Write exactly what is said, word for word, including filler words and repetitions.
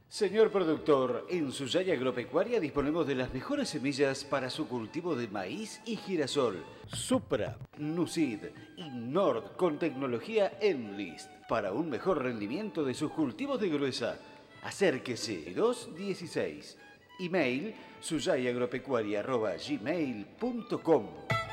Señor productor, en Suyay Agropecuaria disponemos de las mejores semillas para su cultivo de maíz y girasol. Supra, Nucid y Nord con tecnología Enlist para un mejor rendimiento de sus cultivos de gruesa. Acérquese dos dieciséis. Email suyayagropecuaria arroba gmail punto com.